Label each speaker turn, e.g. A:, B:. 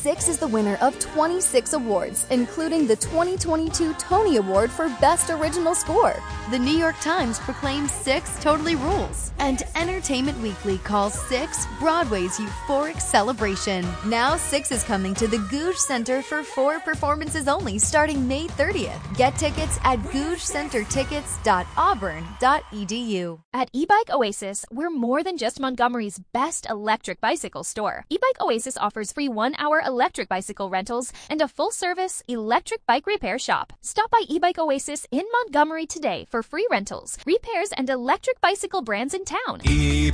A: Six is the winner of 26 awards, including the 2022 Tony Award for Best Original Score. The New York Times proclaims Six totally rules, and Entertainment Weekly calls Six Broadway's euphoric celebration. Now Six is coming to the Gouge Center for 4 performances only starting May 30th. Get tickets at gougecentertickets.auburn.edu.
B: At eBike Oasis, we're more than just Montgomery's best electric bicycle store. eBike Oasis offers free 1-hour electric bicycle rentals and a full-service electric bike repair shop. Stop by eBike Oasis in Montgomery today for free rentals, repairs, and electric bicycle brands in town.
C: eBike